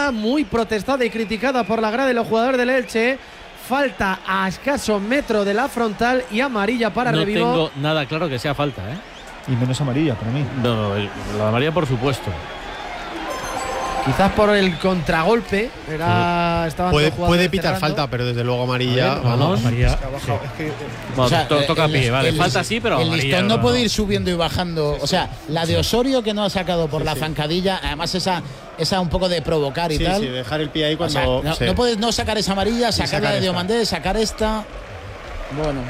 falta muy protestada y criticada por la grada de los jugadores del Elche. Falta a escaso metro de la frontal y amarilla para Revivo. No tengo nada claro que sea falta, ¿eh? Y menos amarilla para mí. No, la amarilla por supuesto. Quizás por el contragolpe. Puede pitar falta, pero desde luego amarilla. Amarilla. Toca a pie, vale. Falta sí, pero el amarilla. listón no puede ir subiendo y bajando. O sea, la de Osorio que no ha sacado por la zancadilla, además esa un poco de provocar y tal. Sí, dejar el pie ahí cuando. O sea, no puedes no sacar esa amarilla, sacar la de Diomandé, sacar esta. Bueno.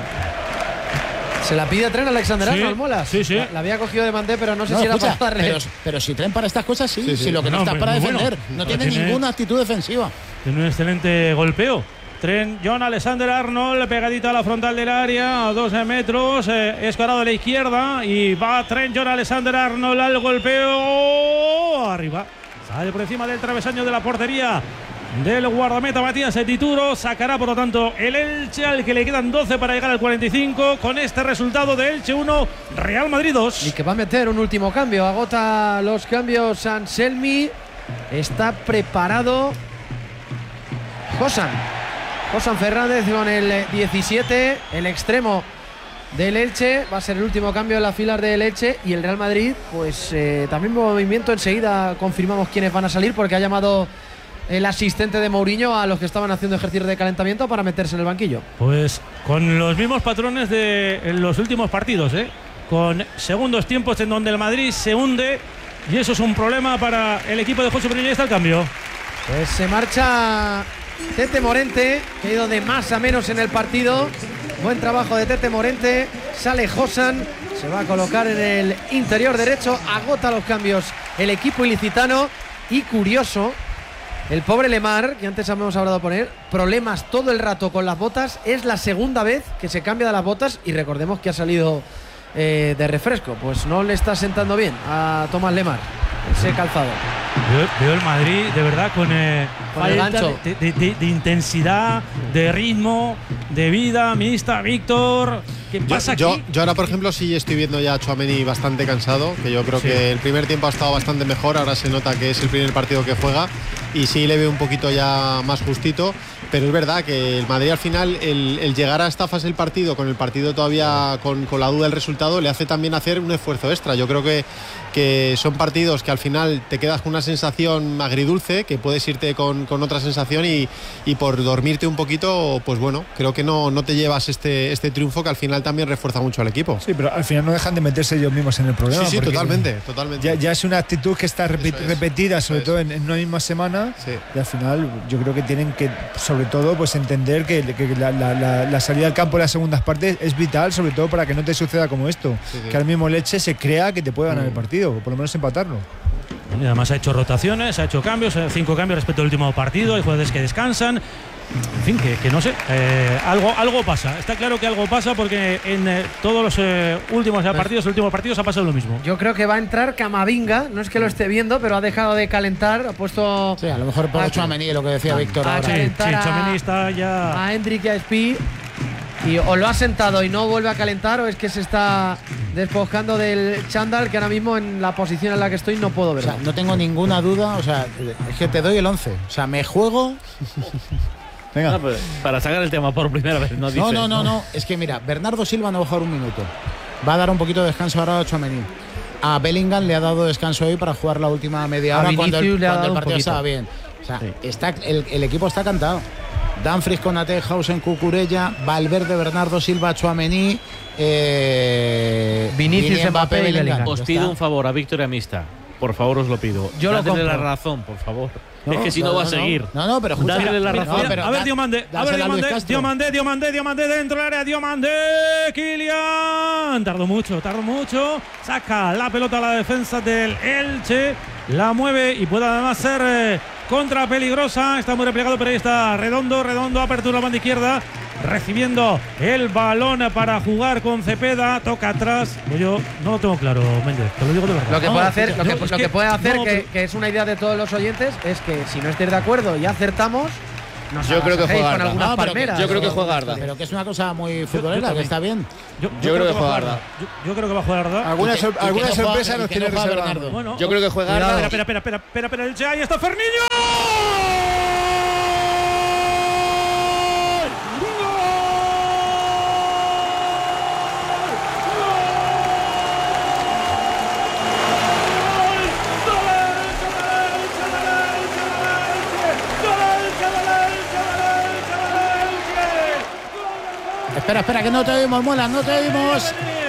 Se la pide Tren Alexander-Arnold, Molas. Sí. La había cogido de Mandé, pero no sé si era para darle. Pero si Tren para estas cosas, sí. Si lo que no está para defender. No tiene ninguna actitud defensiva. Tiene un excelente golpeo. Tren John Alexander-Arnold pegadito a la frontal del área a 12 metros, escorado a la izquierda y va Tren John Alexander-Arnold al golpeo arriba. Sale por encima del travesaño de la portería del guardameta Matías Dituro. Sacará por lo tanto el Elche, al que le quedan 12 para llegar al 45, con este resultado de Elche 1, Real Madrid 2. Y que va a meter un último cambio. Agota los cambios Anselmi. Está preparado Josan Fernández con el 17, el extremo del Elche. Va a ser el último cambio en las filas del Elche. Y el Real Madrid, pues también movimiento. Enseguida confirmamos quiénes van a salir, porque ha llamado el asistente de Mourinho a los que estaban haciendo ejercicios de calentamiento para meterse en el banquillo. Pues con los mismos patrones de los últimos partidos, con segundos tiempos en donde el Madrid se hunde, y eso es un problema para el equipo de José Mourinho. Y está el cambio. Pues se marcha Tete Morente, que ha ido de más a menos en el partido. Buen trabajo de Tete Morente. Sale Josan, se va a colocar en el interior derecho. Agota los cambios el equipo ilicitano. Y curioso, el pobre Lemar, que antes habíamos hablado de poner, problemas todo el rato con las botas. Es la segunda vez que se cambia de las botas, y recordemos que ha salido de refresco. Pues no le está sentando bien a Tomás Lemar ese calzado. Veo el Madrid de verdad con falta de intensidad, de ritmo, de vida mixta. Víctor, ¿qué pasa aquí? Yo ahora, por ejemplo, sí estoy viendo ya a Tchouaméni bastante cansado, que yo creo que el primer tiempo ha estado bastante mejor. Ahora se nota que es el primer partido que juega y sí le veo un poquito ya más justito. Pero es verdad que el Madrid al final, el llegar a esta fase del partido, con el partido todavía con la duda del resultado, le hace también hacer un esfuerzo extra. Yo creo que son partidos que al final te quedas con una sensación agridulce, que puedes irte con otra sensación y por dormirte un poquito, pues bueno, creo que no te llevas este triunfo, que al final también refuerza mucho al equipo. Sí, pero al final no dejan de meterse ellos mismos en el problema. Sí, totalmente. Ya es una actitud que está repetida, sobre todo en una misma semana. Sí. Y al final yo creo que tienen que, sobre todo, pues entender que la salida al campo en las segundas partes es vital, sobre todo para que no te suceda como esto, que al mismo Elche se crea que te puede ganar el partido, o por lo menos empatarlo. Y además ha hecho rotaciones, ha hecho cambios, 5 cambios respecto al último partido. Hay jugadores que descansan. En fin, que no sé, algo pasa. Está claro que algo pasa, porque en todos los últimos partidos ha pasado lo mismo. Yo creo que va a entrar Camavinga. No es que lo esté viendo, pero ha dejado de calentar. Ha puesto. Sí, a lo mejor por Tchouaméni, lo que decía Víctor ahora. Tchouaméni está ya. A Hendrik y a Spi. Y o lo ha sentado y no vuelve a calentar, o es que se está despojando del chándal, que ahora mismo en la posición en la que estoy no puedo verlo. O sea, no tengo ninguna duda. O sea, es que te doy el 11. O sea, me juego. Venga. No, pues, para sacar el tema por primera vez, no dices. No. Es que mira, Bernardo Silva no va a jugar un minuto. Va a dar un poquito de descanso ahora a Tchouaméni. A Bellingham le ha dado descanso hoy para jugar la última media hora cuando el partido estaba bien. O sea, el equipo está cantado. Dumfries, Konaté, Hausen, Cucurella, Valverde, Bernardo Silva, Tchouaméni, Vinicius, Mbappé y Bellingham. Os pido un favor a Víctor y a Mista. Por favor, os lo pido. Yo lo compro. la razón, por favor. Es que si no va a seguir. No, pero justo. Dale la razón. A ver, Diomandé. Diomandé dentro del área. Diomandé, Kylian. Tardó mucho. Saca la pelota a la defensa del Elche. La mueve y puede además ser contra peligrosa. Está muy replegado, pero ahí está Redondo. Apertura a la banda izquierda. Recibiendo el balón para jugar con Cepeda. Toca atrás. Yo no lo tengo claro, Méndez. Te lo digo de verdad. Lo que puede hacer, que es una idea de todos los oyentes, es que si no estáis de acuerdo y acertamos, yo creo que juega con Arda. algunas palmeras. Yo creo que juega Arda. Pero que es una cosa muy futbolera, que está bien. Yo creo que juega Arda. Yo creo que va a jugar Arda. Alguna sorpresa nos tiene reservada. Bueno, yo creo que juega Arda. Espera. Ahí está Ferniño. Espera, que no te oímos, Muela, no te oímos.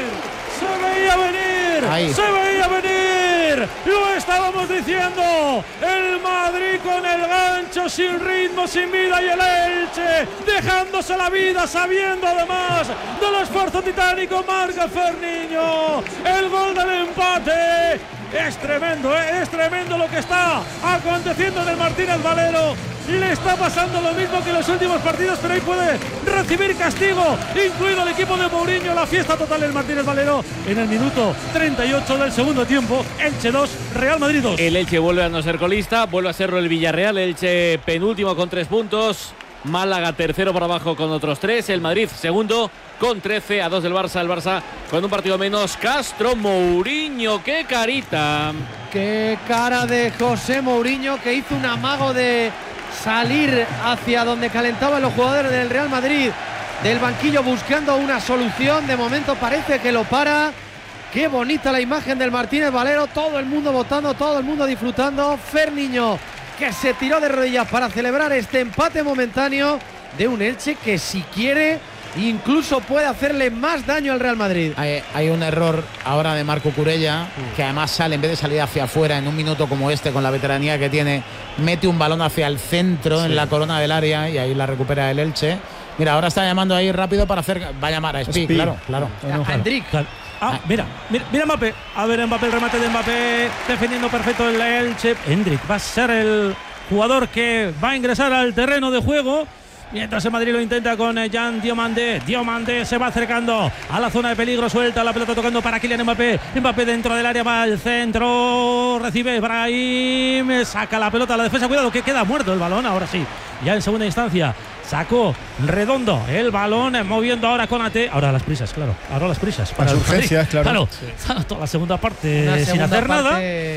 Se veía venir. Ahí. Se veía venir. Lo estábamos diciendo. El Madrid con el gancho, sin ritmo, sin vida, y el Elche dejándose la vida, sabiendo además del esfuerzo titánico. Marca Ferniño el gol del empate. Es tremendo lo que está aconteciendo en el Martínez Valero. Le está pasando lo mismo que en los últimos partidos, pero ahí puede recibir castigo, incluido el equipo de Mourinho. La fiesta total del Martínez Valero en el minuto 38 del segundo tiempo. Elche 2, Real Madrid 2. El Elche vuelve a no ser colista, vuelve a serlo el Villarreal. Elche penúltimo con 3 puntos. Málaga tercero por abajo con otros 3. El Madrid segundo con 13, a 2 del Barça. El Barça con un partido menos. Castro, Mourinho, qué carita. Qué cara de José Mourinho, que hizo un amago de salir hacia donde calentaban los jugadores del Real Madrid del banquillo buscando una solución. De momento parece que lo para. Qué bonita la imagen del Martínez Valero, todo el mundo votando, todo el mundo disfrutando. Ferniño, que se tiró de rodillas para celebrar este empate momentáneo de un Elche que, si quiere, incluso puede hacerle más daño al Real Madrid. Hay un error ahora de Marco Curella, que además sale, en vez de salir hacia afuera en un minuto como este, con la veteranía que tiene, mete un balón hacia el centro, en la corona del área, y ahí la recupera el Elche. Mira, ahora está llamando ahí rápido para hacer. Va a llamar a Spi, claro. A Hendrik. Mira Mbappé. A ver, Mbappé, el remate de Mbappé, defendiendo perfecto el Elche. Hendrik va a ser el jugador que va a ingresar al terreno de juego. Mientras el Madrid lo intenta con Jean Diomandé. Diomandé se va acercando a la zona de peligro. Suelta la pelota tocando para Kylian Mbappé. Mbappé dentro del área, va al centro. Recibe Brahim. Saca la pelota a la defensa. Cuidado que queda muerto el balón. Ahora sí, ya en segunda instancia. Sacó Redondo el balón, moviendo ahora con Ate. Ahora las prisas, claro. Ahora las prisas. Para las urgencias, claro. Toda la segunda parte sin hacer nada.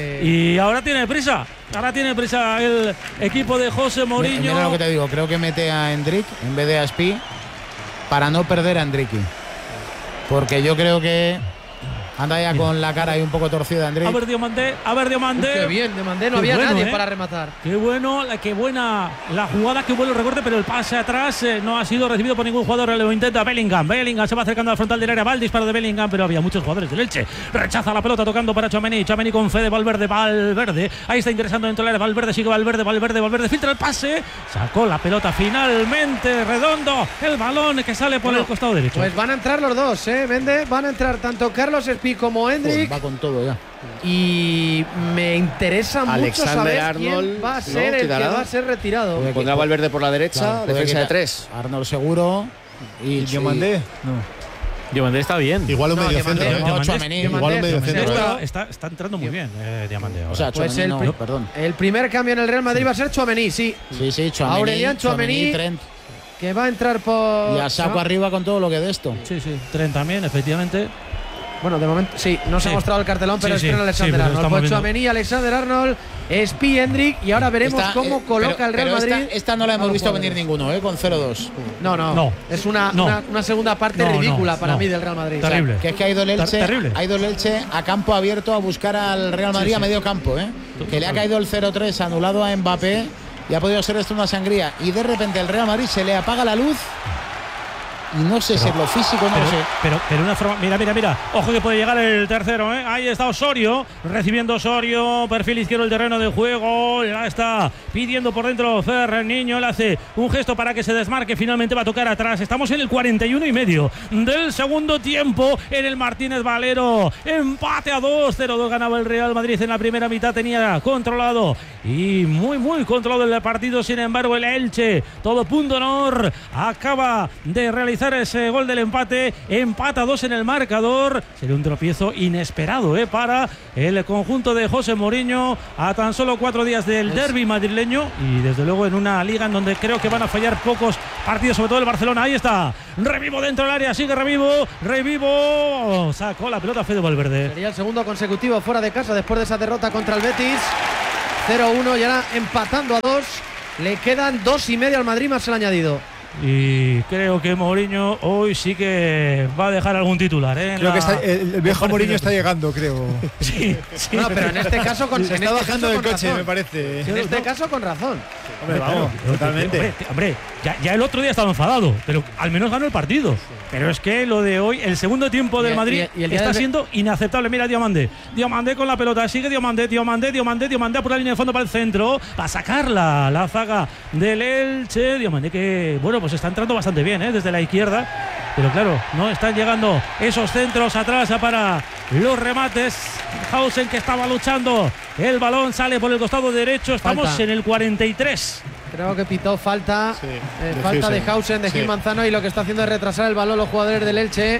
Y ahora tiene prisa. Ahora tiene prisa el equipo de José Mourinho. Mira lo que te digo. Creo que mete a Hendrik en vez de a Spi para no perder a Hendriki. Porque yo creo que anda ya con la cara ahí un poco torcida, Hendrik. A ver, Diomandé. Qué bien, Diomandé. No había nadie para rematar. Qué buena la jugada, qué bueno el recorte, pero el pase atrás no ha sido recibido por ningún jugador. Lo intenta Bellingham. Bellingham se va acercando al frontal del área. Va el disparo de Bellingham, pero había muchos jugadores del Elche. Rechaza la pelota tocando para Tchouaméni. Tchouaméni con Fede Valverde. Ahí está ingresando dentro del área. Valverde sigue Valverde. Filtra el pase. Sacó la pelota finalmente. Redondo. El balón que sale por el costado derecho. Pues van a entrar los dos, Mende. Van a entrar tanto Carlos Spi como Hendrik. Va con todo ya. Y me interesa mucho saber quién va a ser el que va a ser retirado. Pondrá Valverde por la derecha, claro, defensa de 3. Arnold seguro. ¿Y Diomandé? No. Diomandé está bien. Igual un medio centro. Igual un medio centro. Está entrando muy bien, Diamandé. O sea, pues perdón. El primer cambio en el Real Madrid va a ser Tchouaméni, sí. Sí, Tchouaméni. Aurelian Tchouaméni, Trent. que va a entrar por. Y a saco arriba con todo lo que de esto. Sí. Trent también, efectivamente. Bueno, de momento sí, no se ha mostrado el cartelón, pero es Alexander Arnold. Pues Tchouaméni, Alexander Arnold, Spi, Hendrik, y ahora veremos cómo coloca el Real Madrid. Esta no la hemos visto venir ninguno, con 0-2. No. Es una segunda parte ridícula para mí del Real Madrid. Terrible. O sea, que es que ha ido el Elche a campo abierto a buscar al Real Madrid a medio campo, que le ha caído el 0-3 anulado a Mbappé y ha podido ser esto una sangría. Y de repente el Real Madrid se le apaga la luz. Y no sé si es lo físico, no lo sé. Pero una forma. Mira. Ojo que puede llegar el tercero, Ahí está Osorio. Recibiendo Osorio. Perfil izquierdo del terreno de juego. Ya está pidiendo por dentro Ferniño. Le hace un gesto para que se desmarque. Finalmente va a tocar atrás. Estamos en el 41,5 del segundo tiempo. En el Martínez Valero. Empate a 2. 0-2 ganaba el Real Madrid en la primera mitad. Tenía controlado. Y muy controlado el partido. Sin embargo, el Elche, todo punto honor, acaba de realizar ese gol del empate. Empata 2 en el marcador. Sería un tropiezo inesperado para el conjunto de José Mourinho a tan solo 4 días del derbi madrileño, y desde luego en una liga en donde creo que van a fallar pocos partidos, sobre todo el Barcelona. Ahí está Revivo dentro del área, sigue Revivo, sacó la pelota Fede Valverde. Sería el segundo consecutivo fuera de casa después de esa derrota contra el Betis. 0-1 y ahora empatando a 2. Le quedan 2,5 al Madrid más el añadido. Y creo que Mourinho hoy sí que va a dejar algún titular. Creo que el viejo Mourinho está llegando, creo. Sí. No, pero en este caso está bajando del coche, me parece. En este caso con razón. Hombre, vamos, totalmente. Hombre, ya el otro día estaba enfadado, pero al menos ganó el partido. Pero es que lo de hoy, el segundo tiempo del Madrid está siendo inaceptable. Mira Diomandé con la pelota, sigue Diomandé por la línea de fondo para el centro, para sacarla la zaga del Elche. Diomandé que, bueno, pues está entrando bastante bien, desde la izquierda. Pero claro, no están llegando esos centros atrás para los remates. Hausen, que estaba luchando, el balón sale por el costado derecho. Estamos en el 43. Creo que pitó falta, falta de Hausen, de Gil Manzano, y lo que está haciendo es retrasar el balón los jugadores del Elche.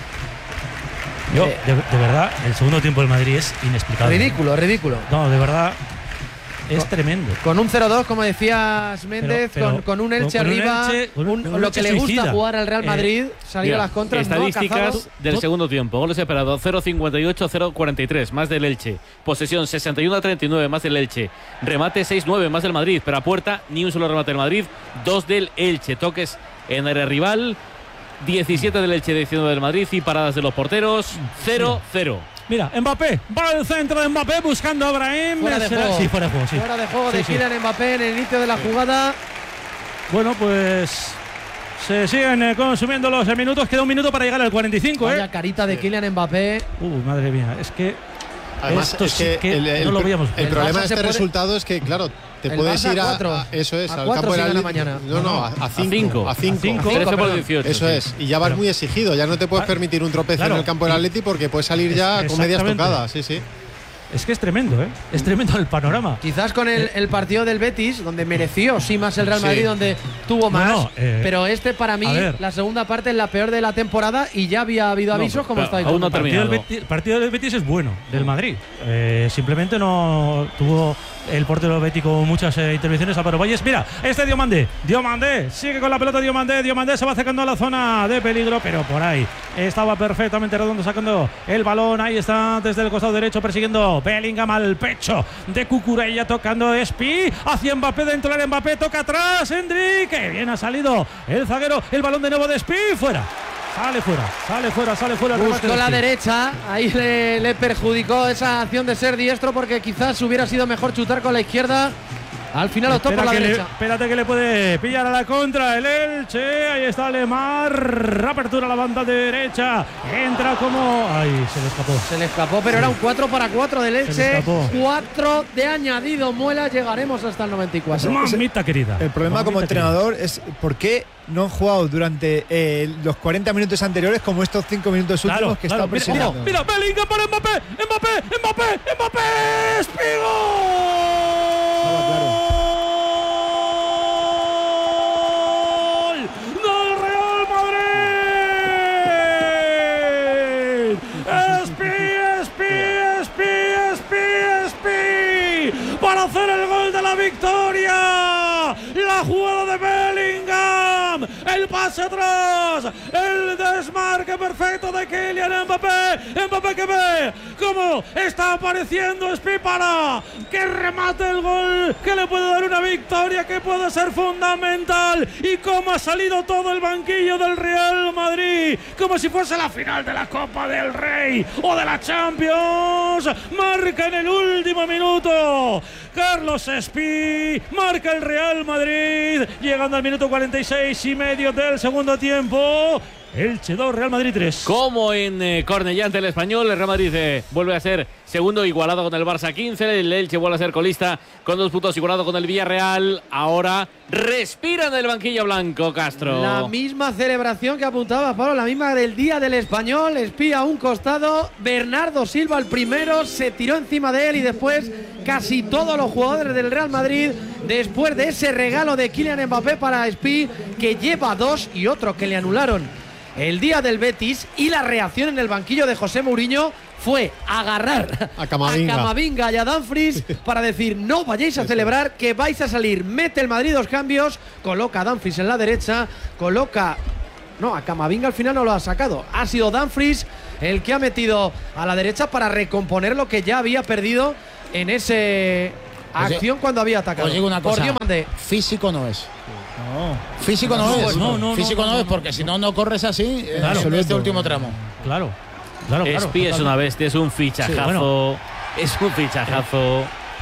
Yo, de verdad, el segundo tiempo del Madrid es inexplicable. Ridículo. No, de verdad, es tremendo. Con un 0-2, como decías Méndez, con un Elche arriba, lo que le gusta jugar al Real Madrid, salir a las contras. Estadísticas del segundo tiempo: goles separados 0,58, 0,43, más del Elche. Posesión 61-39, más del Elche. Remate 6-9, más del Madrid. Pero a puerta, ni un solo remate del Madrid, 2 del Elche. Toques en área rival, 17 del Elche, 19 del Madrid. Y paradas de los porteros, 0-0. Mira, Mbappé, va al centro de Mbappé buscando a Brahim. Fuera de juego. Sí, fuera de juego, sí. Fuera de juego de Kylian Mbappé en el inicio de la jugada. Bueno, pues se siguen consumiendo los minutos. Queda un minuto para llegar al 45. Vaya carita de Kylian Mbappé. Madre mía, es que además esto es que no lo veíamos. El problema de este resultado es que, claro, te puedes ir al campo de la mañana. No, a 5. A 5. 13 por 18. Eso es. Y ya vas muy exigido. Ya no te puedes permitir un tropezón en el campo del Atleti porque puedes salir ya con medias tocadas. Sí. Es que es tremendo, es tremendo el panorama. Quizás con el partido del Betis, donde mereció más el Real Madrid, donde tuvo más. Pero para mí, la segunda parte es la peor de la temporada y ya había habido avisos como está diciendo. El partido del Betis es bueno, del Madrid. Simplemente no tuvo el portero bético muchas intervenciones. Álvaro Valles, mira, Diomandé sigue con la pelota. Diomandé se va acercando a la zona de peligro, pero por ahí estaba perfectamente Redondo sacando el balón. Ahí está desde el costado derecho persiguiendo Bellingham al pecho de Cucurella, tocando Espi hacia Mbappé, dentro del área. Mbappé toca atrás, Endrick, que bien ha salido el zaguero, el balón de nuevo de Espi, fuera. Sale fuera. Buscó la derecha, ahí le perjudicó esa acción de ser diestro, porque quizás hubiera sido mejor chutar con la izquierda. Al final optó por la derecha. Espérate que le puede pillar a la contra el Elche. Ahí está Lemar. Apertura a la banda derecha. Entra como... Ay, se le escapó, pero era un 4-4 del Elche. 4 de añadido Muela. Llegaremos hasta el 94. Mamita querida. El problema como entrenador es por qué no han jugado durante los 40 minutos anteriores como estos 5 minutos últimos que están presionando. Mira, Bellingham para Mbappé. ¡Espigo! Claro. Para hacer el gol de la victoria, la jugada de Bellingham, el pase atrás, el desmarque perfecto de Kylian Mbappé que ve cómo está apareciendo Espi para que remate el gol, que le puede dar una victoria que puede ser fundamental, y cómo ha salido todo el banquillo del Real Madrid, como si fuese la final de la Copa del Rey o de la Champions. Marca en el último minuto Carlos Espi, marca el Real Madrid, llegando al minuto 46 y medio del segundo tiempo. Elche 2, Real Madrid 3. Como en Cornellá ante el Español, el Real Madrid vuelve a ser segundo, igualado con el Barça 15. El Elche vuelve a ser colista con 2 puntos, igualado con el Villarreal. Ahora respira en el banquillo blanco Castro. La misma celebración que apuntaba Pablo, la misma del día del Español. Espía a un costado, Bernardo Silva el primero, se tiró encima de él, y después casi todos los jugadores del Real Madrid, después de ese regalo de Kylian Mbappé para Espi, que lleva 2 y otro que le anularon el día del Betis. Y la reacción en el banquillo de José Mourinho fue agarrar a Camavinga y a Dumfries para decir: no vayáis a celebrar, que vais a salir. Mete el Madrid 2 cambios, coloca a Dumfries en la derecha, a Camavinga al final no lo ha sacado, ha sido Dumfries el que ha metido a la derecha para recomponer lo que ya había perdido en ese acción cuando había atacado. Os digo una cosa, físico no es. Físico no es, porque si no corres así en este último tramo. Claro. Espi es una bestia, es un fichajazo. Es un fichajazo.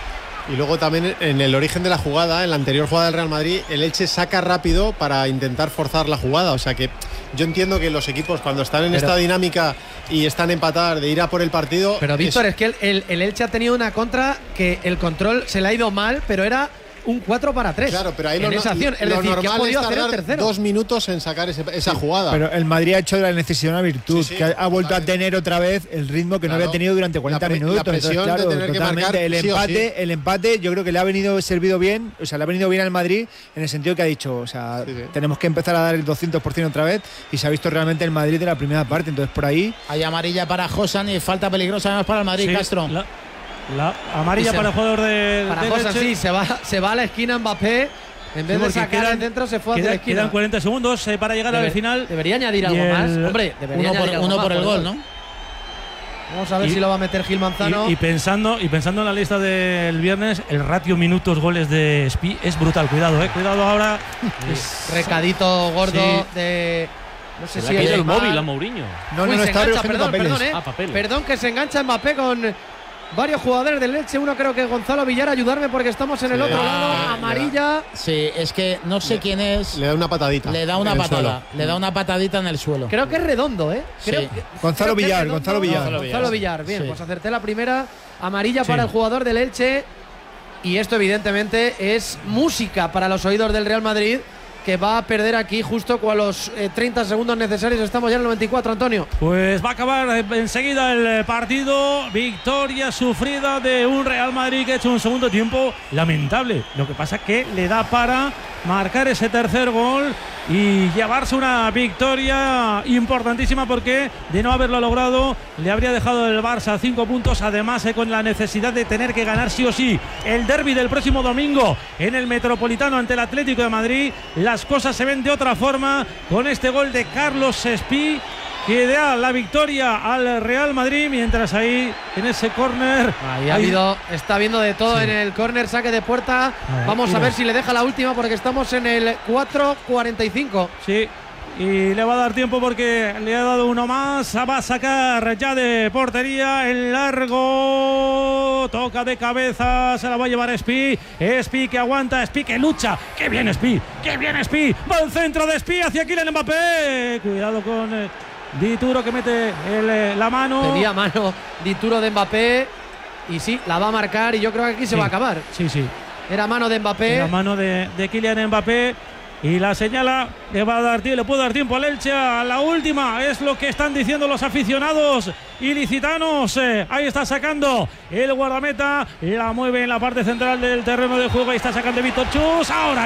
Y luego también en el origen de la jugada, en la anterior jugada del Real Madrid, el Elche saca rápido para intentar forzar la jugada. O sea que yo entiendo que los equipos cuando están en esta dinámica y están empatados de ir a por el partido… Pero Víctor, es que el Elche ha tenido una contra que el control se le ha ido mal, pero era un 4-3. Claro, pero ahí en esa acción. Es decir, que ha podido hacer el tercero. 2 minutos en sacar esa jugada. Pero el Madrid ha hecho de la necesidad una virtud, que ha vuelto a tener otra vez el ritmo que no había tenido durante 40 minutos. La presión de tener que marcar, el empate yo creo que le ha venido servido bien, o sea, le ha venido bien al Madrid en el sentido que ha dicho, o sea, tenemos que empezar a dar el 200% otra vez y se ha visto realmente el Madrid de la primera parte, entonces por ahí… Hay amarilla para Josan y falta peligrosa además para el Madrid, Castro. La amarilla para el jugador de Josan, sí, se va a la esquina Mbappé. En vez de sacar al centro, se fue hacia la esquina. Quedan 40 segundos para llegar al final. Debería añadir algo más. Hombre, debería añadir algo uno más por el gol, ¿no? Vamos a ver si lo va a meter Gil Manzano. Y pensando en la lista del viernes, el ratio minutos-goles de Spi es brutal. Cuidado, cuidado ahora. Recadito gordo de… No sé si es el móvil a Mourinho. No, está recogiendo papeles. Perdón, que se engancha Mbappé con varios jugadores del Elche. Uno creo que Gonzalo Villar, ayudarme porque estamos en el otro lado. Amarilla. Sí, es que no sé quién es. Le da una patadita. Le da una patada. Le da una patadita en el suelo. Creo que es Redondo, Creo Gonzalo Villar. Gonzalo Villar. Bien, pues acerté la primera. Amarilla para el jugador del Elche. Y esto evidentemente es música para los oídos del Real Madrid, que va a perder aquí justo con los 30 segundos necesarios. Estamos ya en el 94, Antonio. Pues va a acabar enseguida el partido. Victoria sufrida de un Real Madrid que ha hecho un segundo tiempo lamentable. Lo que pasa es que le da para marcar ese tercer gol y llevarse una victoria importantísima, porque de no haberlo logrado le habría dejado el Barça 5 puntos, además con la necesidad de tener que ganar sí o sí el derbi del próximo domingo en el Metropolitano ante el Atlético de Madrid. Las cosas se ven de otra forma con este gol de Carlos Espí, que da la victoria al Real Madrid, mientras ahí en ese córner está viendo de todo en el córner, saque de puerta. Vamos a ver si le deja la última, porque estamos en el 4:45. Sí, y le va a dar tiempo porque le ha dado uno más. Va a sacar ya de portería el largo, toca de cabeza, se la va a llevar Espí. Espí que aguanta, Espí que lucha. ¡Qué bien Espí! Va al centro de Espí hacia Kylian Mbappé. Cuidado con Dituro, que mete la mano. Pedía mano Dituro de Mbappé. Y sí, la va a marcar, y yo creo que aquí se va a acabar. Sí. Era mano de Mbappé. Era mano de Kylian Mbappé. Y la señala, le puede dar tiempo al Elche a la última. Es lo que están diciendo los aficionados ilicitanos. Ahí está sacando el guardameta, la mueve en la parte central del terreno de juego. Ahí está sacando Víctor Chus. Ahora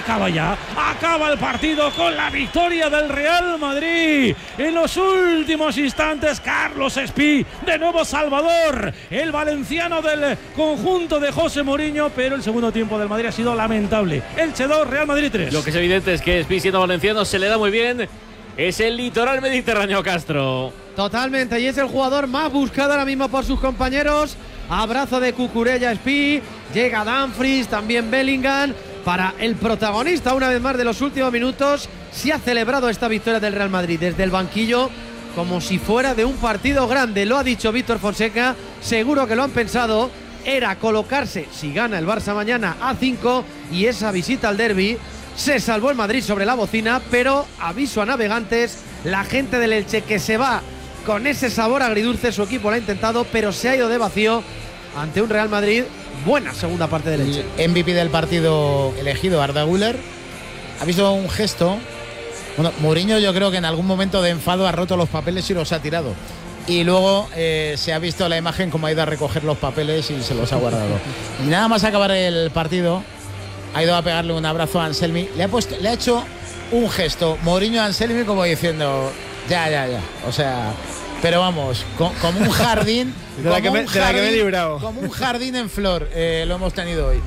acaba el partido con la victoria del Real Madrid. En los últimos instantes, Carlos Espí, de nuevo Salvador, el valenciano del conjunto de José Mourinho. Pero el segundo tiempo del Madrid ha sido lamentable. Elche 2, Real Madrid 3. Lo que es evidente es que Espí, siendo valenciano, se le da muy bien. Es el litoral mediterráneo, Castro. Totalmente, y es el jugador más buscado ahora mismo por sus compañeros. Abrazo de Cucurella Espí. Llega Dumfries, también Bellingham. Para el protagonista, una vez más, de los últimos minutos. Se ha celebrado esta victoria del Real Madrid desde el banquillo, como si fuera de un partido grande. Lo ha dicho Víctor Fonseca, seguro que lo han pensado. Era colocarse, si gana el Barça mañana, a 5, y esa visita al derbi. Se salvó el Madrid sobre la bocina, pero aviso a navegantes, la gente del Elche, que se va con ese sabor agridulce. Su equipo lo ha intentado, pero se ha ido de vacío ante un Real Madrid. Buena segunda parte del Elche. El MVP del partido elegido, Arda Güler, ha visto un gesto. Bueno, Mourinho, yo creo que en algún momento de enfado ha roto los papeles y los ha tirado. Y luego se ha visto la imagen como ha ido a recoger los papeles y se los ha guardado. Y nada más acabar el partido, ha ido a pegarle un abrazo a Anselmi. Le ha hecho un gesto Mourinho a Anselmi, como diciendo ya. O sea, pero vamos, como un jardín. de la que me he librado. Como un jardín en flor, lo hemos tenido hoy.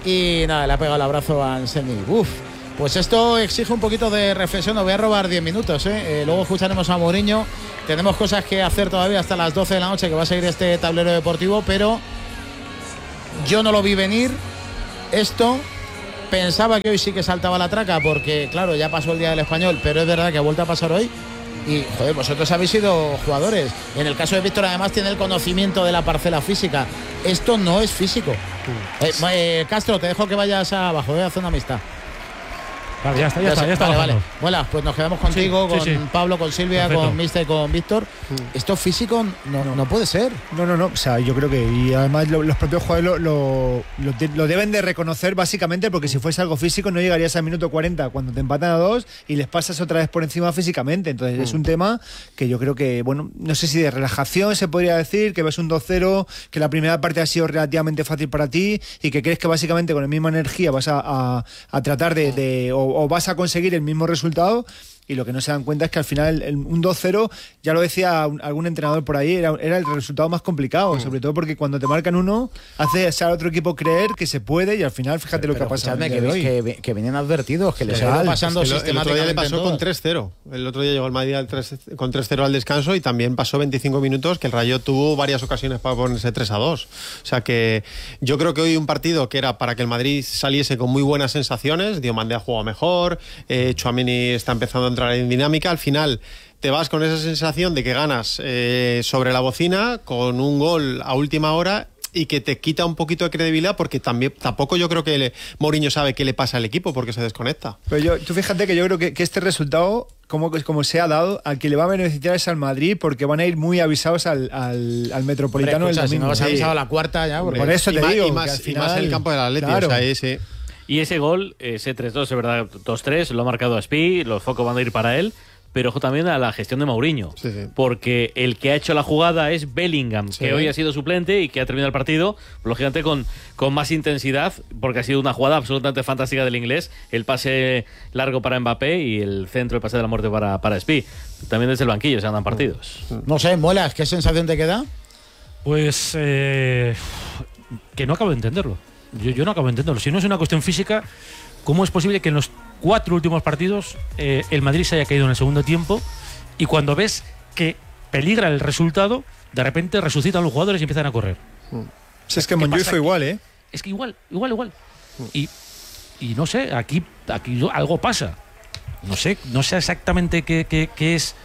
Y nada, le ha pegado el abrazo a Anselmi. Pues esto exige un poquito de reflexión. Os voy a robar 10 minutos. Luego escucharemos a Mourinho. Tenemos cosas que hacer todavía hasta las 12 de la noche, que va a seguir este tablero deportivo, pero yo no lo vi venir. Esto, pensaba que hoy sí que saltaba la traca, porque claro, ya pasó el día del Español, pero es verdad que ha vuelto a pasar hoy. Y, joder, vosotros habéis sido jugadores. En el caso de Víctor, además, tiene el conocimiento de la parcela física. Esto no es físico. Castro, te dejo que vayas abajo, a hacer una amistad. Vale, ya está. Vale. Bueno, pues nos quedamos contigo, con Pablo, con Silvia, perfecto, con Mista y con Víctor. Esto físico no puede ser. No. O sea, yo creo que, y además los propios jugadores lo deben de reconocer básicamente, porque si fuese algo físico no llegarías al minuto 40 cuando te empatan a 2 y les pasas otra vez por encima físicamente. Entonces es un tema que yo creo que, bueno, no sé si de relajación se podría decir, que ves un 2-0, que la primera parte ha sido relativamente fácil para ti y que crees que básicamente con la misma energía vas a tratar o vas a conseguir el mismo resultado, y lo que no se dan cuenta es que al final un 2-0, ya lo decía algún entrenador por ahí, era el resultado más complicado, sobre todo porque cuando te marcan uno hace al otro equipo creer que se puede, y al final fíjate lo que ha pasado. Que venían advertidos, que les ha ido pasando sistemáticamente. El otro día le pasó con 3-0. El otro día llegó el Madrid con 3-0 al descanso, y también pasó 25 minutos que el Rayo tuvo varias ocasiones para ponerse 3-2. O sea que yo creo que hoy un partido que era para que el Madrid saliese con muy buenas sensaciones. Diomandé ha jugado mejor, Tchouaméni está empezando a entrar en dinámica. Al final te vas con esa sensación de que ganas sobre la bocina con un gol a última hora, y que te quita un poquito de credibilidad, porque tampoco yo creo que Mourinho sabe qué le pasa al equipo porque se desconecta. Pero tú fíjate que yo creo que este resultado, como se ha dado, al que le va a beneficiar es al Madrid, porque van a ir muy avisados al Metropolitano. Escucha, si no vas avisado a la cuarta ya, por eso te digo, y más el campo del Atleti, claro. O sea, sí. Y ese gol, ese 3-2, es verdad, 2-3, lo ha marcado Aspi, los focos van a ir para él, pero ojo también a la gestión de Mourinho, porque el que ha hecho la jugada es Bellingham, que hoy ha sido suplente y que ha terminado el partido, lógicamente con más intensidad, porque ha sido una jugada absolutamente fantástica del inglés, el pase largo para Mbappé y el centro, el pase de la muerte para Aspi. También desde el banquillo se andan partidos. No sé, Muelas, ¿qué sensación te queda? Pues que no acabo de entenderlo. Yo no acabo de entenderlo. Si no es una cuestión física, ¿cómo es posible que en los 4 últimos partidos el Madrid se haya caído en el segundo tiempo, y cuando ves que peligra el resultado, de repente resucitan los jugadores y empiezan a correr? Si es que Montjuïc fue igual, ¿eh? Es que igual. Y no sé, aquí algo pasa. No sé exactamente qué es.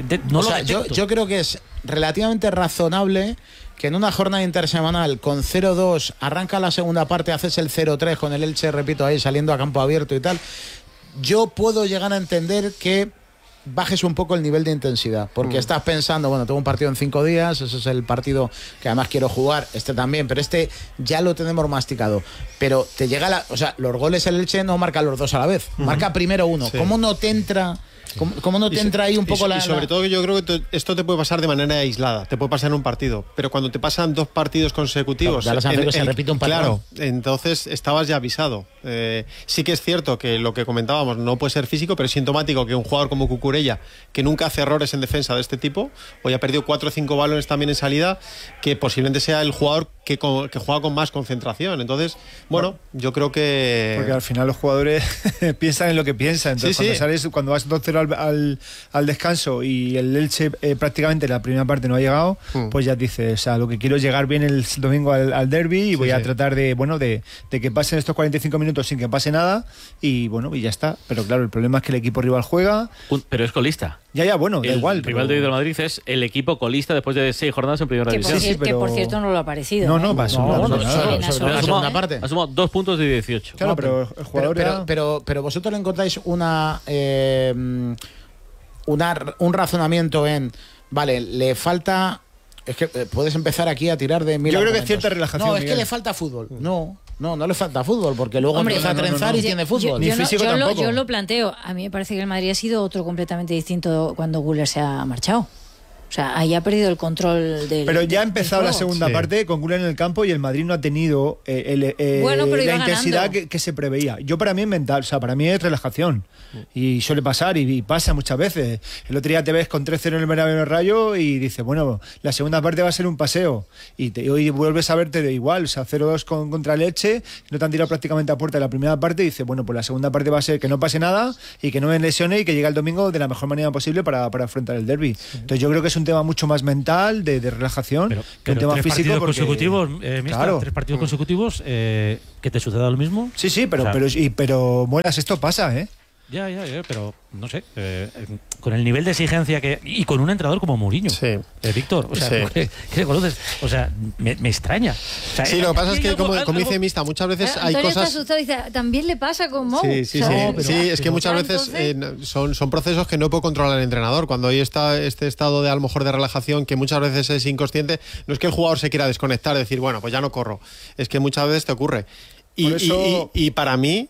Yo creo que es relativamente razonable que en una jornada intersemanal con 0-2 arranca la segunda parte, haces el 0-3 con el Elche, repito, ahí saliendo a campo abierto y tal. Yo puedo llegar a entender que bajes un poco el nivel de intensidad, porque estás pensando, bueno, tengo un partido en 5 días, ese es el partido que además quiero jugar, este también, pero este ya lo tenemos masticado. Pero te llega los goles el Elche no marca los dos a la vez, marca primero uno. Sí. ¿Cómo no te entra? ¿Cómo no te entra ahí un poco la...? Y sobre todo yo creo que esto te puede pasar de manera aislada, te puede pasar en un partido, pero cuando te pasan 2 partidos consecutivos... Claro, ya se repite un patrón. Claro, entonces estabas ya avisado. Sí que es cierto que lo que comentábamos no puede ser físico, pero es sintomático que un jugador como Cucurella, que nunca hace errores en defensa de este tipo, hoy ha perdido 4 o 5 balones también en salida, que posiblemente sea el jugador que juega con más concentración. Entonces, bueno, yo creo que... Porque al final los jugadores piensan en lo que piensan. Entonces, cuando vas 2-0 al descanso y el Elche prácticamente la primera parte no ha llegado, pues ya dices, o sea, lo que quiero es llegar bien el domingo al derbi, y voy a tratar de que pasen estos 45 minutos sin que pase nada, y bueno, y ya está. Pero claro, el problema es que el equipo rival juega. Pero es colista. Ya, bueno, da igual. El rival de Madrid es el equipo colista después de 6 jornadas en primera división. Que por cierto no lo ha parecido. No pasó. La segunda parte. Ha sumado 2 puntos de 18. Claro, pero el jugador pero vosotros le encontráis un razonamiento en, vale, le falta, es que puedes empezar aquí a tirar de 1000 Yo creo argumentos. que es cierta relajación. No, es que le falta fútbol. No le falta fútbol, porque luego empieza a trenzar y tiene fútbol. Yo lo planteo. A mí me parece que el Madrid ha sido otro completamente distinto cuando Güler se ha marchado. O sea, ahí ha perdido el control del... Pero ya ha empezado la segunda parte con Güler en el campo, y el Madrid no ha tenido la intensidad que se preveía. Yo, para mí es mental, o sea, para mí es relajación. Y suele pasar, y pasa muchas veces. El otro día te ves con 3-0 en el Bernabéu Rayo y dices, bueno, la segunda parte va a ser un paseo. Y hoy vuelves a verte de igual, o sea, 0-2 contra el Elche, no te han tirado prácticamente a puerta de la primera parte, y dices, bueno, pues la segunda parte va a ser que no pase nada y que no me lesione y que llegue el domingo de la mejor manera posible para afrontar el derbi. Entonces yo creo que es un tema mucho más mental, de relajación, que un tema físico. Consecutivos, claro. 3 partidos consecutivos, que te suceda lo mismo. Sí, pero Muelas, esto pasa, ¿eh? Ya, pero no sé, con el nivel de exigencia y con un entrenador como Mourinho, Víctor, o sea, ¿qué le conoces? O sea, me extraña. O sea, sí, lo que pasa es que, como dice Mista, muchas veces hay cosas... Dice, también le pasa con Mou. Sí, es que muchas veces son procesos que no puede controlar el entrenador. Cuando hay este estado de, a lo mejor, de relajación, que muchas veces es inconsciente, no es que el jugador se quiera desconectar, decir, bueno, pues ya no corro. Es que muchas veces te ocurre. Y para mí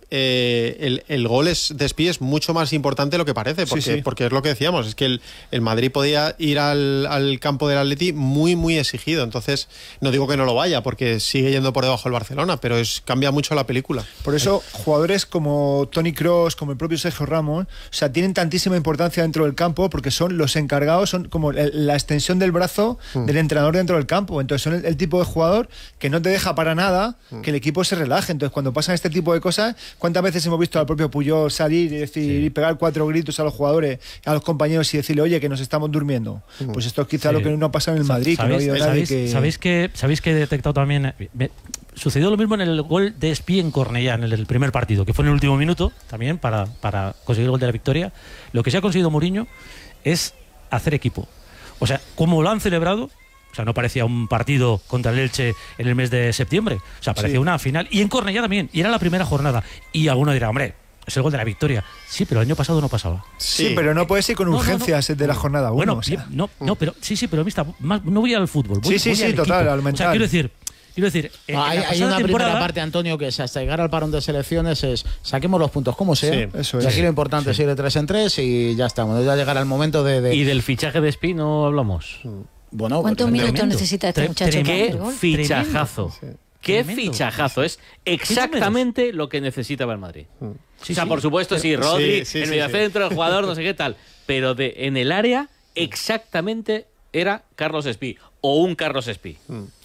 el gol de Espí es mucho más importante de lo que parece, porque es lo que decíamos, es que el Madrid podía ir al campo del Atleti muy, muy exigido. Entonces, no digo que no lo vaya, porque sigue yendo por debajo el Barcelona, pero cambia mucho la película. Por eso, jugadores como Toni Kroos, como el propio Sergio Ramos, o sea, tienen tantísima importancia dentro del campo, porque son los encargados, son como la extensión del brazo del entrenador dentro del campo. Entonces, son el tipo de jugador que no te deja para nada que el equipo se relaje. Entonces, cuando pasan este tipo de cosas, ¿cuántas veces hemos visto al propio Puyol salir y decir y pegar 4 gritos a los jugadores, a los compañeros y decirle, oye, que nos estamos durmiendo? Pues esto es quizá lo que no ha pasado en el Madrid. ¿Sabéis que he detectado también? Sucedió lo mismo en el gol de Espí en Cornellá, en el primer partido, que fue en el último minuto, también para conseguir el gol de la victoria. Lo que se ha conseguido Mourinho es hacer equipo. O sea, como lo han celebrado. O sea, no parecía un partido contra el Elche en el mes de septiembre. O sea, parecía una final. Y en Cornellá también. Y era la primera jornada. Y alguno dirá, hombre, es el gol de la victoria. Sí, pero el año pasado no pasaba. Sí, pero no puedes ir con urgencias de la jornada 1. Bueno, o sea. Pero pero Mista, no voy al fútbol. Voy total, al mental. O sea, quiero decir, hay una primera parte, Antonio, que es hasta llegar al parón de selecciones, es saquemos los puntos como sea. Sí, eso es. Y aquí lo importante es ir de 3 en 3 y ya estamos. Ya llegará el momento de... ¿Y del fichaje de Espí no hablamos? Bueno, ¿cuántos minutos necesita este muchacho? Qué fichajazo. Qué fichajazo. Es exactamente lo que necesitaba el Madrid. O sea, por supuesto, Rodri, el mediocentro, el jugador, no sé qué tal. Pero en el área, exactamente era Carlos Espí. O un Carlos Espí.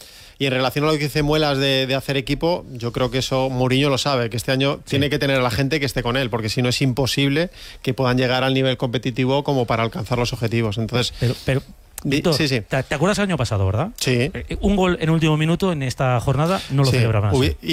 Y en relación a lo que dice Muelas de hacer equipo, yo creo que eso Mourinho lo sabe, que este año tiene que tener a la gente que esté con él, porque si no es imposible que puedan llegar al nivel competitivo como para alcanzar los objetivos. Entonces, pero Víctor, ¿te acuerdas el año pasado, verdad? Sí. Un gol en último minuto en esta jornada no lo celebraban.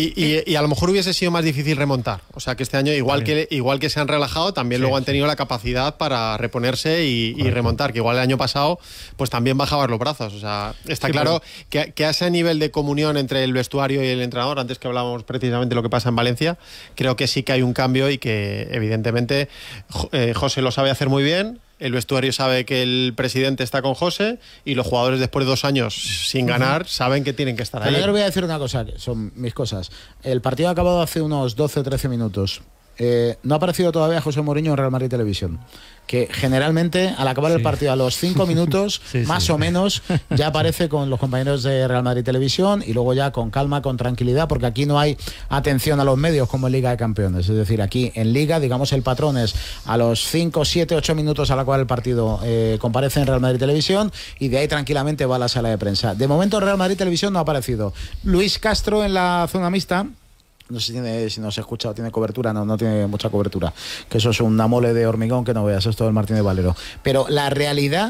Y a lo mejor hubiese sido más difícil remontar. O sea que este año, igual que se han relajado, también luego han tenido la capacidad para reponerse y remontar. Que igual el año pasado, pues también bajaban los brazos. O sea, está claro que a ese nivel de comunión entre el vestuario y el entrenador, antes que hablábamos precisamente de lo que pasa en Valencia, creo que sí que hay un cambio y que evidentemente José lo sabe hacer muy bien. El vestuario sabe que el presidente está con José y los jugadores, después de 2 años sin ganar, saben que tienen que estar ahí. Pero yo les voy a decir una cosa, que son mis cosas. El partido ha acabado hace unos 12 o 13 minutos. No ha aparecido todavía José Mourinho en Real Madrid Televisión, que generalmente al acabar el partido a los 5 minutos más o menos ya aparece con los compañeros de Real Madrid Televisión y luego ya con calma, con tranquilidad, porque aquí no hay atención a los medios como en Liga de Campeones. Es decir, aquí en Liga, digamos, el patrón es a los 5, 7, 8 minutos al acabar el partido comparece en Real Madrid Televisión y de ahí tranquilamente va a la sala de prensa. De momento Real Madrid Televisión no ha aparecido. Luis Castro en la zona mixta. No sé si nos escucha o tiene cobertura. No tiene mucha cobertura, que eso es una mole de hormigón que no veas, esto del Martínez Valero. Pero la realidad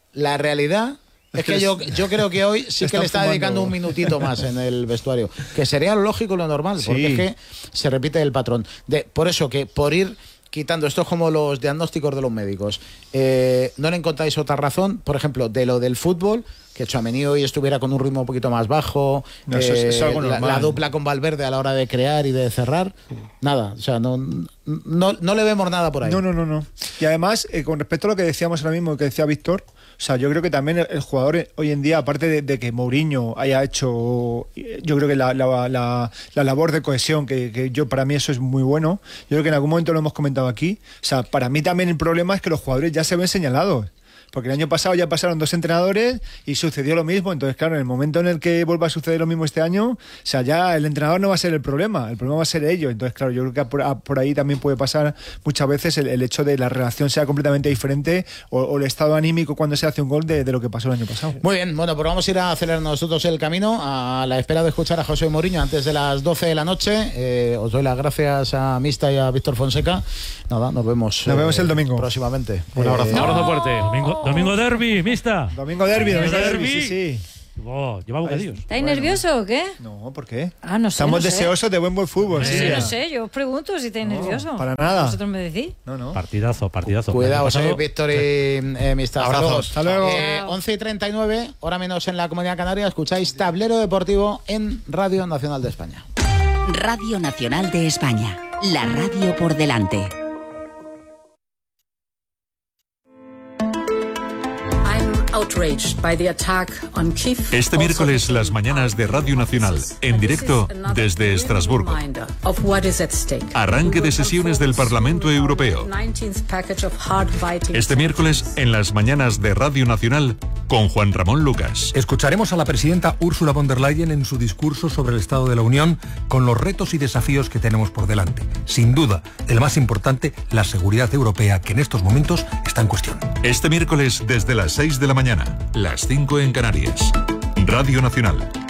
es que yo creo que hoy sí que le está dedicando un minutito más en el vestuario, que sería lo lógico y lo normal, porque es que se repite el patrón. Por eso que por ir quitando, esto es como los diagnósticos de los médicos, no le encontráis otra razón, por ejemplo, de lo del fútbol, que Tchouaméni hoy estuviera con un ritmo un poquito más bajo, eso es algo normal. La dupla con Valverde a la hora de crear y de cerrar, nada, o sea, no le vemos nada por ahí. No. Y además, con respecto a lo que decíamos ahora mismo, que decía Víctor, o sea, yo creo que también el jugador hoy en día, aparte de que Mourinho haya hecho, yo creo que la labor de cohesión, que yo para mí eso es muy bueno, yo creo que en algún momento lo hemos comentado aquí, o sea, para mí también el problema es que los jugadores ya se ven señalados. Porque el año pasado ya pasaron 2 entrenadores y sucedió lo mismo. Entonces, claro, en el momento en el que vuelva a suceder lo mismo este año, o sea, ya el entrenador no va a ser el problema va a ser ellos. Entonces, claro, yo creo que por ahí también puede pasar muchas veces el hecho de la relación sea completamente diferente o el estado anímico cuando se hace un gol de lo que pasó el año pasado. Muy bien, bueno, pues vamos a ir a acelerar nosotros el camino a la espera de escuchar a José Mourinho antes de las 12 de la noche. Os doy las gracias a Mista y a Víctor Fonseca. Nada, nos vemos el domingo. Próximamente. Un abrazo fuerte. Domingo derbi, Mista. Domingo derbi, sí. Lleva bocadillos. ¿Estáis nerviosos o qué? No, ¿por qué? No sé. Estamos deseosos de buen fútbol. Sí, no sé, yo os pregunto si estáis nerviosos. Para nada. ¿Vosotros me decís? No. Partidazo. Cuidado, Víctor y Mistad. Abrazos. Hasta luego. 11:39, hora menos en la Comunidad Canaria. Escucháis Tablero Deportivo en Radio Nacional de España. Radio Nacional de España. La radio por delante. Este miércoles las mañanas de Radio Nacional, en directo desde Estrasburgo. Arranque de sesiones del Parlamento Europeo. Este miércoles en las mañanas de Radio Nacional con Juan Ramón Lucas. Escucharemos a la presidenta Ursula von der Leyen en su discurso sobre el Estado de la Unión con los retos y desafíos que tenemos por delante. Sin duda, el más importante, la seguridad europea, que en estos momentos está en cuestión. Este miércoles desde las 6 de la mañana, las 5 en Canarias. Radio Nacional,